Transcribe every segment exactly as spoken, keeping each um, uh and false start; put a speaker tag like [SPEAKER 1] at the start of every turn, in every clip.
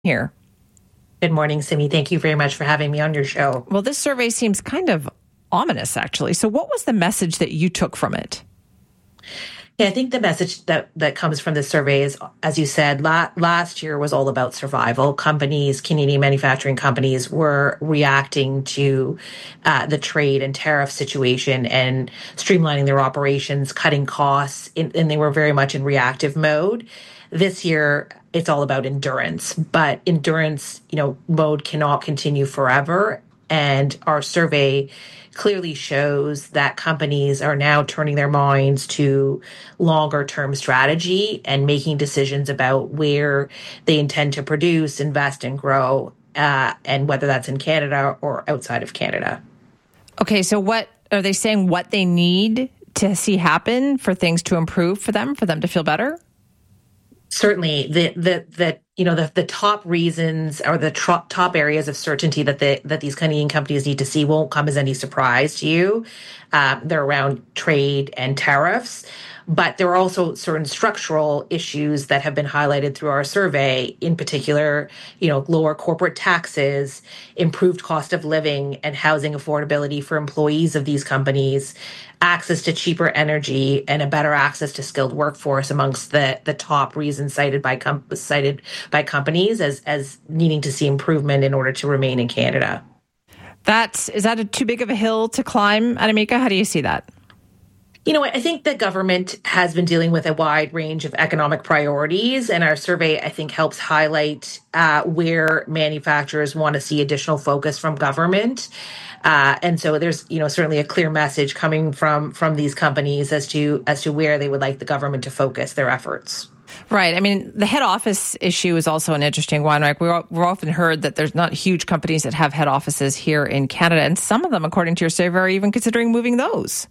[SPEAKER 1] here.
[SPEAKER 2] Good morning, Simi. Thank you very much for having me on your show.
[SPEAKER 1] Well, this survey seems kind of ominous, actually. So what was the message that you took from it?
[SPEAKER 2] Yeah, I think the message that, that comes from the survey is, as you said, la- last year was all about survival. Companies, Canadian manufacturing companies, were reacting to uh, the trade and tariff situation and streamlining their operations, cutting costs, in, and they were very much in reactive mode. This year, it's all about endurance, but endurance, you know, mode cannot continue forever. And our survey clearly shows that companies are now turning their minds to longer term strategy and making decisions about where they intend to produce, invest, and grow, uh, and whether that's in Canada or outside of Canada.
[SPEAKER 1] Okay, so what are they saying what they need to see happen for things to improve for them, for them to feel better?
[SPEAKER 2] Certainly, the the the you know the the top reasons or the tro- top areas of certainty that the that these Canadian companies need to see won't come as any surprise to you. Uh, they're around trade and tariffs, but there are also certain structural issues that have been highlighted through our survey. In particular, you know, lower corporate taxes, improved cost of living, and housing affordability for employees of these companies, access to cheaper energy, and a better access to skilled workforce amongst the, the top reasons cited by com- cited by companies as as needing to see improvement in order to remain in Canada.
[SPEAKER 1] That's is that a too big of a hill to climb, Annemieke? How do you see that?
[SPEAKER 2] You know, I think the government has been dealing with a wide range of economic priorities, and our survey, I think, helps highlight uh, where manufacturers want to see additional focus from government. Uh, and so there's, you know, certainly a clear message coming from from these companies as to as to where they would like the government to focus their efforts.
[SPEAKER 1] Right. I mean, the head office issue is also an interesting one. Like we're, we're often heard that there's not huge companies that have head offices here in Canada, and some of them, according to your survey, are even considering moving those.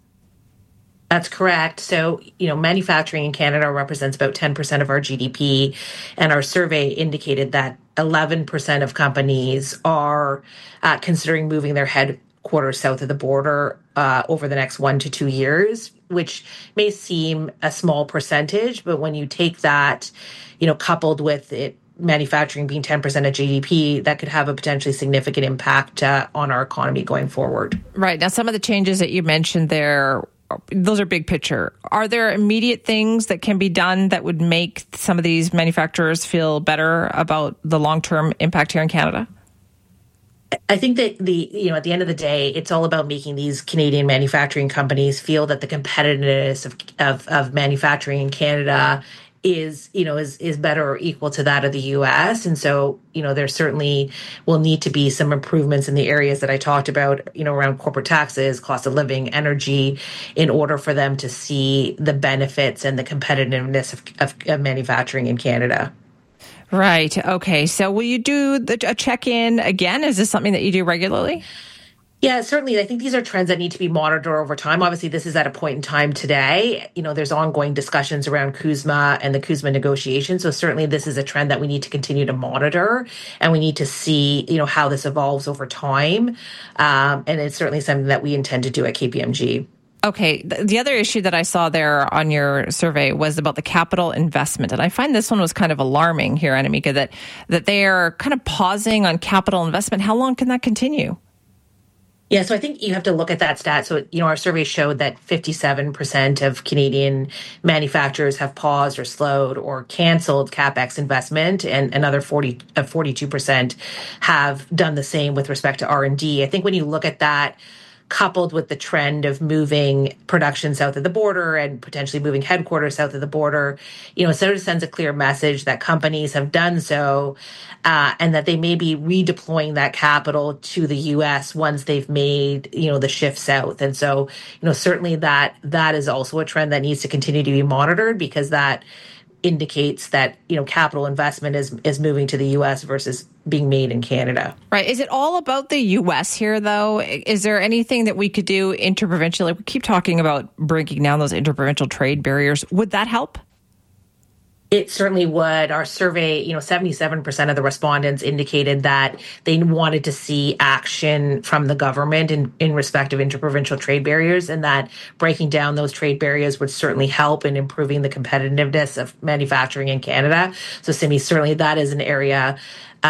[SPEAKER 2] That's correct. So, you know, manufacturing in Canada represents about ten percent of our G D P, and our survey indicated that eleven percent of companies are uh, considering moving their headquarters south of the border uh, over the next one to two years, which may seem a small percentage, but when you take that, you know, coupled with it, manufacturing being ten percent of G D P, that could have a potentially significant impact uh, on our economy going forward.
[SPEAKER 1] Right. Now, some of the changes that you mentioned there, those are big picture. Are there immediate things that can be done that would make some of these manufacturers feel better about the long-term impact here in Canada?
[SPEAKER 2] I think that the, you know, at the end of the day, it's all about making these Canadian manufacturing companies feel that the competitiveness of, of, of manufacturing in Canada is, you know, is, is better or equal to that of the U S. And so, you know, there certainly will need to be some improvements in the areas that I talked about, you know, around corporate taxes, cost of living, energy, in order for them to see the benefits and the competitiveness of, of, of manufacturing in Canada.
[SPEAKER 1] Right. Okay. So will you do the, a check-in again? Is this something that you do regularly?
[SPEAKER 2] Yeah, certainly. I think these are trends that need to be monitored over time. Obviously, this is at a point in time today. You know, there's ongoing discussions around CUSMA and the CUSMA negotiations. So certainly this is a trend that we need to continue to monitor, and we need to see, you know, how this evolves over time. Um, and it's certainly something that we intend to do at K P M G.
[SPEAKER 1] Okay. The other issue that I saw there on your survey was about the capital investment. And I find this one was kind of alarming here, Annemieke, that, that they are kind of pausing on capital investment. How long can that continue?
[SPEAKER 2] Yeah, so I think you have to look at that stat. So, you know, our survey showed that fifty-seven percent of Canadian manufacturers have paused or slowed or canceled CapEx investment, and another forty, uh, forty-two percent have done the same with respect to R and D. I think when you look at that, coupled with the trend of moving production south of the border and potentially moving headquarters south of the border, you know, it sort of sends a clear message that companies have done so, uh, and that they may be redeploying that capital to the U S once they've made, you know, the shift south. And so, you know, certainly that that is also a trend that needs to continue to be monitored, because that indicates that, you know, capital investment is is moving to the U S versus being made in Canada.
[SPEAKER 1] Right. Is it all about the U S here, though? Is there anything that we could do interprovincially? Like we keep talking about breaking down those interprovincial trade barriers. Would that help?
[SPEAKER 2] It certainly would. Our survey, you know, seventy-seven percent of the respondents indicated that they wanted to see action from the government in, in respect of interprovincial trade barriers, and that breaking down those trade barriers would certainly help in improving the competitiveness of manufacturing in Canada. So, Simi, certainly that is an area